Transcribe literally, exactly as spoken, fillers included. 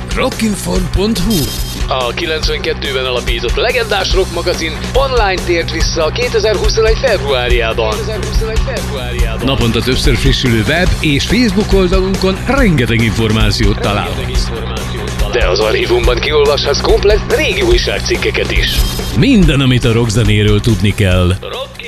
rockinform pont hu. A kilencvenkettőben alapított legendás rock magazin online tért vissza a kétezer-huszonegy februárjában. Naponta többször frissülő web és Facebook oldalunkon rengeteg információt találhatsz. De az archívumban kiolvashatsz komplett régi újságcikkeket is. Minden, amit a rockzenéről tudni kell. Rock